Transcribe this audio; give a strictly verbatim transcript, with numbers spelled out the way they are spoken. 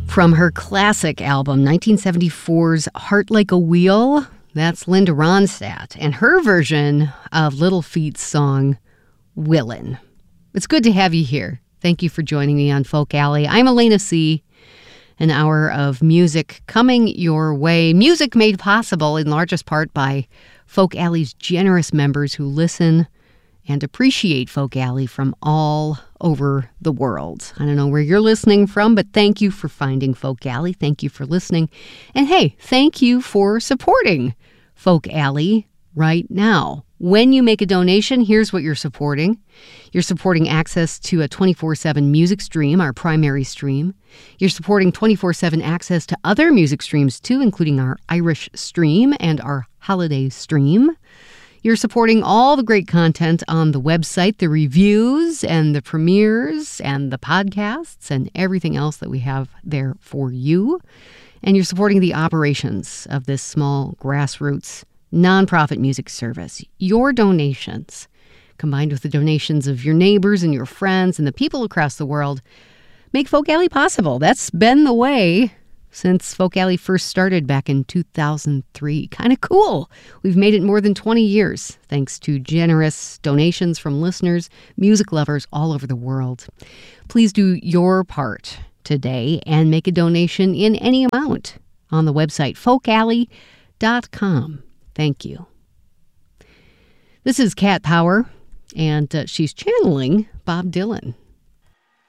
From her classic album, nineteen seventy-four's Heart Like a Wheel, that's Linda Ronstadt, and her version of Little Feat's song, Willin'. It's good to have you here. Thank you for joining me on Folk Alley. I'm Elena C., an hour of music coming your way. Music made possible in largest part by Folk Alley's generous members who listen and appreciate Folk Alley from all over the world. I don't know where you're listening from, but thank you for finding Folk Alley. Thank you for listening. And hey, thank you for supporting Folk Alley right now. When you make a donation, here's what you're supporting. You're supporting access to a twenty-four seven music stream, our primary stream. You're supporting twenty-four seven access to other music streams too, including our Irish stream and our holiday stream. You're supporting all the great content on the website, the reviews and the premieres and the podcasts and everything else that we have there for you. And you're supporting the operations of this small grassroots nonprofit music service. Your donations, combined with the donations of your neighbors and your friends and the people across the world, make Folk Alley possible. That's been the way since Folk Alley first started back in two thousand three. Kind of cool. We've made it more than twenty years, thanks to generous donations from listeners, music lovers all over the world. Please do your part today and make a donation in any amount on the website folk alley dot com. Thank you. This is Cat Power, and uh, she's channeling Bob Dylan.